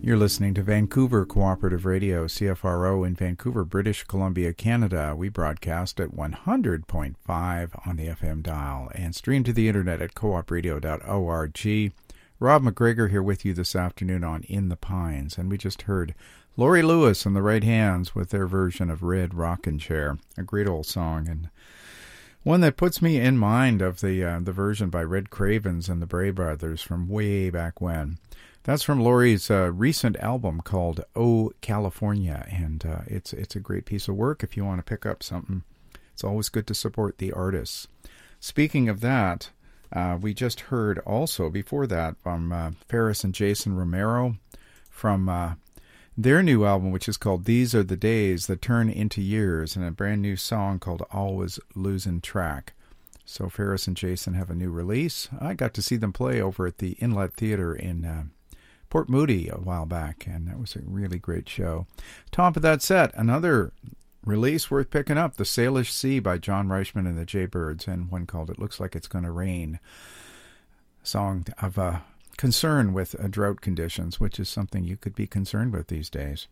You're listening to Vancouver Cooperative Radio, CFRO in Vancouver, British Columbia, Canada. We broadcast at 100.5 on the FM dial and stream to the internet at coopradio.org. Rob McGregor here with you this afternoon on In the Pines, and we just heard Laurie Lewis and the Right Hands with their version of Red Rockin' Chair, a great old song, and one that puts me in mind of the version by Red Cravens and the Bray Brothers from way back when. That's from Laurie's recent album called Oh California, and it's a great piece of work if you want to pick up something. It's always good to support the artists. Speaking of that, we just heard also before that from Ferris and Jason Romero from their new album, which is called These Are the Days That Turn Into Years, and a brand new song called Always Losing Track. So Ferris and Jason have a new release. I got to see them play over at the Inlet Theatre in Port Moody a while back, and that was a really great show. Top of that set, another release worth picking up, The Salish Sea by John Reichman and the Jaybirds, and one called It Looks Like It's Gonna Rain. A song of concern with drought conditions, which is something you could be concerned with these days.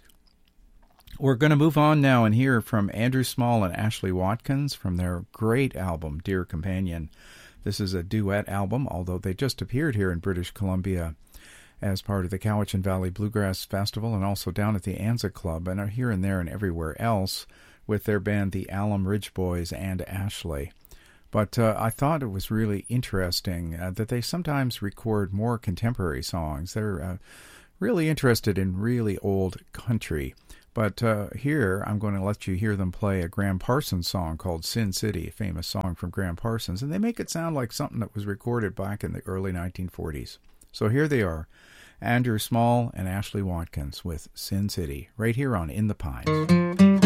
We're going to move on now and hear from Andrew Small and Ashley Watkins from their great album, Dear Companion. This is a duet album, although they just appeared here in British Columbia as part of the Cowichan Valley Bluegrass Festival and also down at the Anza Club, and are here and there and everywhere else with their band, the Alum Ridge Boys and Ashley. But I thought it was really interesting that they sometimes record more contemporary songs. They're really interested in really old country. But here, I'm going to let you hear them play a Graham Parsons song called Sin City, a famous song from Graham Parsons, and they make it sound like something that was recorded back in the early 1940s. So here they are, Andrew Small and Ashley Watkins with Sin City, right here on In the Pines.